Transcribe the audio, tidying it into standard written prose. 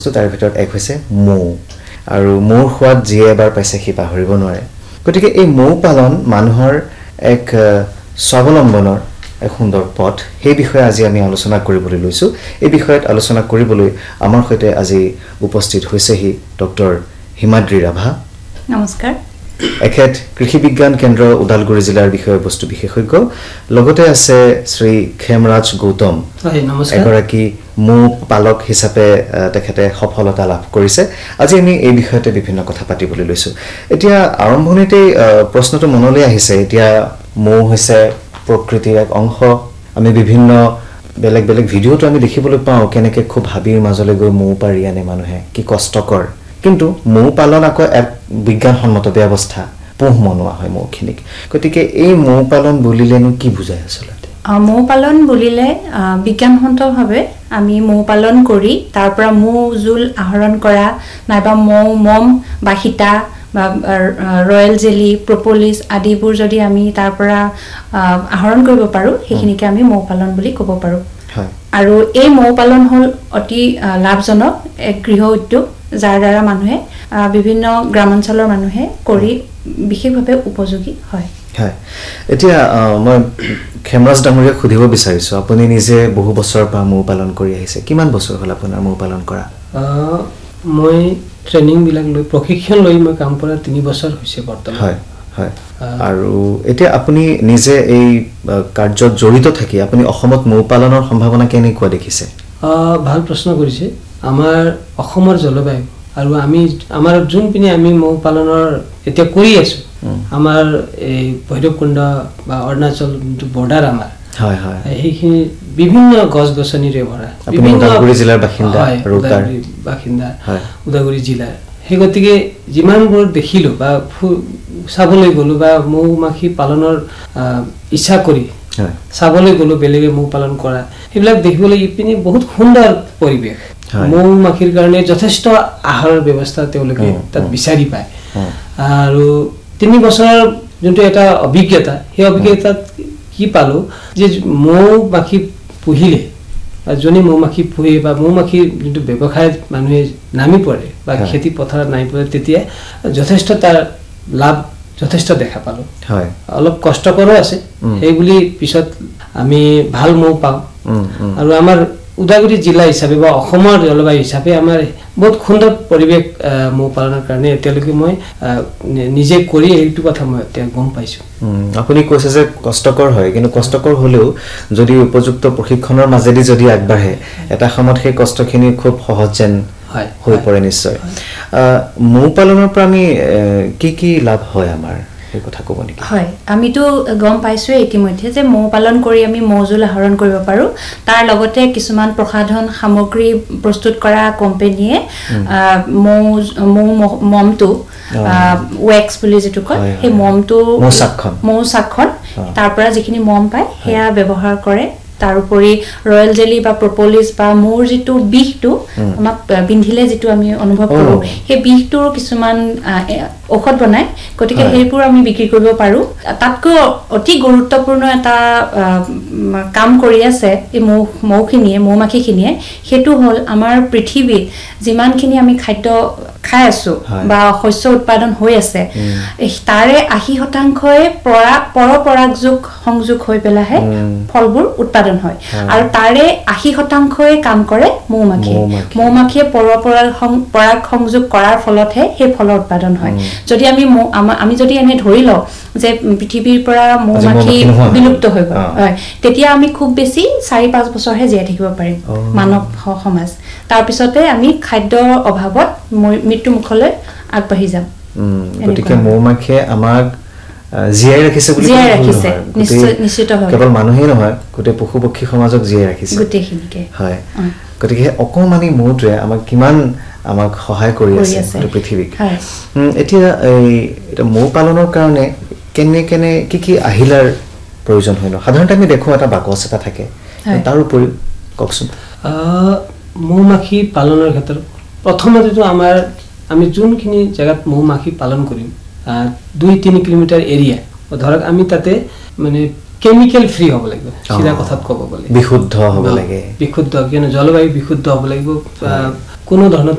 তাৰ ভিতৰত এক হৈছে মৌ আৰু মৌৰ সোৱাদ যিয়ে এবাৰ পাইছে সি পাহৰিব নোৱাৰে গতিকে এই মৌ পালন মানুহৰ এক স্বাৱলম্বনৰ এক সুন্দৰ পথ সেই বিষয়ে আজি আমি আলোচনা কৰিবলৈ লৈছো এই বিষয়ত আলোচনা কৰিবলৈ আমাৰ সৈতে আজি উপস্থিত হৈছেহি ডক্টৰ হিমাদ্ৰী ৰাভা নমস্কাৰ এখেত কৃষি বিজ্ঞান কেন্দ্ৰ উদালগুৰি জিলাৰ বিষয়বস্তু বিশেষজ্ঞ লগতে আছে শ্ৰী খেমৰাজ গৌতম নমস্কাৰ এগৰাকী মৌ পালক হিচাপে তেখেতে সফলতা লাভ কৰিছে আজি আমি এই বিষয়তে বিভিন্ন কথা পাতিবলৈ লৈছো এতিয়া আৰম্ভণিতে প্ৰশ্নটো মনলৈ আহিছে এতিয়া মৌ হৈছে প্ৰকৃতিৰ এক অংশ আমি বিভিন্ন বেলেগ বেলেগ ভিডিঅটো আমি দেখিবলৈ পাওঁ কেনেকৈ খুব হাবিৰ মাজলৈ গৈ মৌ পাৰি আনে মানুহে কি কষ্টকৰ কিন্তু মৌ পালন আকৌ এক বিজ্ঞানসন্মত ব্যৱস্থা পোহ মনোৱা হয় মৌখিনিক গতিকে এই মৌ পালন বুলিলেনো কি বুজায় আচলতে মৌ পালন বুলিলে বিজ্ঞানসন্মতভাৱে আমি মৌ পালন কৰি তাৰ পৰা মৌ জুল আহৰণ কৰা নাইবা মৌ মম বা সীতা বা ৰয়েল জেলি প্ৰপলিছ আদিবোৰ যদি আমি তাৰ পৰা আহৰণ কৰিব পাৰো সেইখিনিকে আমি মৌ পালন বুলি ক'ব পাৰো আৰু এই মৌ পালন হ'ল অতি লাভজনক এক গৃহ উদ্যোগ যাৰ দ্বাৰা মানুহে বিভিন্ন গ্ৰামাঞ্চলৰ মানুহে কৰি বিশেষভাৱে উপযোগী হয় হয় এতিয়া মই খেমৰাজ ডাঙৰীয়াক সুধিব বিচাৰিছো আপুনি নিজে বহু বছৰৰ পৰা মৌ পালন কৰি আহিছে কিমান বছৰ হ'ল আপোনাৰ মৌ পালন কৰা মই ট্ৰেইনিং বিলাক লৈ প্ৰশিক্ষণ লৈ মই কাম কৰা 3 বছৰ হৈছে বৰ্তমান হয় হয় আৰু এতিয়া আপুনি নিজে এই কাৰ্যত জড়িত থাকি আপুনি অসমত মৌ পালনৰ সম্ভাৱনা কেনেকুৱা দেখিছে ভাল প্ৰশ্ন কৰিছে আমাৰ অসমৰ জলবায়ু আৰু আমাৰ যোন পিনে আমি মৌ পালনৰ এতিয়া কৰি আছো আমাৰ এই ভৈৰৱকুণ্ড বা অৰুণাচল বৰ্ডাৰ আমাৰ হয় হয় এইখিনি বিভিন্ন গছ-গছনিৰে ভৰা বিভিন্ন উদালগুৰি জিলাৰ বাসিন্দা উদালগুৰি জিলাৰ সেই গতিকে যিমানবোৰ দেখিলো বা চাবলৈ গলো বা মৌ মাখি পালনৰ ইচ্ছা কৰি চাবলৈ গলো বেলেগে মৌ পালন কৰা সেইবিলাক দেখিবলৈ ইপিনে বহুত সুন্দৰ পৰিৱেশ মৌ মাখিৰ কাৰণে যথেষ্ট আহাৰৰ ব্যৱস্থা তেওঁলোকে তাত বিচাৰি পায় আৰু 3 বছৰৰ যোনটো এটা অভিজ্ঞতা সেই অভিজ্ঞতাত কি পালো যে মৌ মাখি পুহিলে বা জনী মৌ মাখি পুহি বা মৌ মাখিৰ যোনটো ব্যৱসায়ত মানুহে নামি পৰে বা খেতি পথাৰত নামি পৰে তেতিয়া যথেষ্ট তাৰ লাভ যথেষ্ট দেখা পালো হয় অলপ কষ্টকৰো আছে সেই বুলি পিছত আমি ভাল মৌ পাওঁ আৰু আমাৰ উদালগুৰি জিলা হিচাপে বা অসমৰ জলবায়ু হিচাপে আমাৰ বহুত সুন্দৰ পৰিৱেশ মৌ পালনৰ কাৰণে এতিয়ালৈকে মই নিজে কৰি এইটো কথা মই এতিয়া গম পাইছো আপুনি কৈছে যে কষ্টকৰ হয় কিন্তু কষ্টকৰ হলেও যদি উপযুক্ত প্ৰশিক্ষণৰ মাজেদি যদি আগবাঢ়ে এটা সময়ত সেই কষ্টখিনি খুব সহজ যেন হৈ পৰে নিশ্চয় মৌ পালনৰ পৰা আমি কি লাভ হয় আমাৰ এই কথা ক'ব নেকি হয় আমিতো গম পাইছো ইতিমধ্যে যে মৌ পালন কৰি আমি মৌজুল আহৰণ কৰিব পাৰো তাৰ লগতে কিছুমান প্ৰসাধন সামগ্ৰী প্ৰস্তুত কৰা কোম্পানীয়ে মমটো ওৱেক্স বুলি যেটো কয় সেই মমটো মৌ সাক্ষণ তাৰ পৰা যিখিনি মম পায় হেয়া ব্যৱহাৰ কৰে তাৰোপৰি ৰয়েল জেলি বা প্ৰপলিছ বা মৌৰ যেটো বিষটো আমাক বিন্ধিলে যেটো আমি অনুভৱ কৰো সেই বিষটোৰ কিছুমান ঔষধ বনাই গতিকে সেইবোৰ আমি বিক্ৰী কৰিব পাৰো তাতকৈ অতি গুৰুত্বপূৰ্ণ এটা কাম কৰি আছে এই মৌখিনিয়ে মৌমাখিখিনিয়ে সেইটো হ'ল আমাৰ পৃথিৱীত যিমানখিনি আমি খাদ্য খাই আছো বা শস্য উৎপাদন হৈ আছে তাৰে 80% পৰপৰাগযোগ সংযোগ হৈ পেলাহে ফলবোৰ উৎপাদন হয় আৰু তাৰে 80% কাম কৰে মৌমাখিয়ে পৰপৰাগ সংযোগ কৰাৰ ফলতহে সেই ফলৰ উৎপাদন হয় যদি আমি যদি এনে ধৰি লওঁ যে পৃথিৱীৰ পৰা মৌমাখি বিলুপ্ত হৈ গ'ল হয় তেতিয়া আমি খুব বেছি 4-5 বছৰহে জীয়াই থাকিব পাৰিম মানৱ সমাজ তাৰ পিছতে আমি খাদ্যৰ অভাৱত মৃত্যু মুখলৈ আগবাঢ়ি যাম গতিকে মৌমাখিয়ে আমাক জীয়াই ৰাখিছে বুলি নিশ্চিতভাৱে কেৱল মানুহেই নহয় গোটেই পশু পক্ষী সমাজক জীয়াই ৰাখিছে গোটেইখিনিকে হয় গতিকে অকমানি মৌটোৱে আমাক সহায় কৰি আছে পৃথিৱীক এতিয়া এটা মৌ পালনৰ কাৰণে কেনে কি আহিলাৰ প্ৰয়োজন হয় ন সাধাৰণতে আমি দেখো এটা বাকচ এটা থাকে তাৰ উপৰি কওকচোন মৌমাখি পালনৰ ক্ষেত্ৰত প্ৰথমতেতো আমি যোনখিনি জায়গাত মৌমাখি পালন কৰিম 2-3 কিলোমিটাৰ এৰিয়া ধৰক আমি তাতে মানে কেমিক্যাল ফ্ৰী হ'ব লাগিব সিধা কথাত ক'ব গ'লে বিশুদ্ধ হ'ব লাগে বিশুদ্ধ কিয়নো জলবায়ু বিশুদ্ধ হ'ব লাগিব কোনো ধৰণৰ